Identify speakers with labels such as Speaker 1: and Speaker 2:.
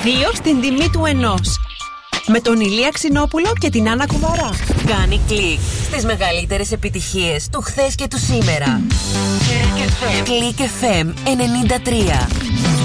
Speaker 1: 2 στην τιμή του 1. Με τον Ηλία Ξινόπουλο και την Άννα Κουμαρά.
Speaker 2: Κάνει κλικ στις μεγαλύτερες επιτυχίες του χθες και του σήμερα. Κλικ FM 93.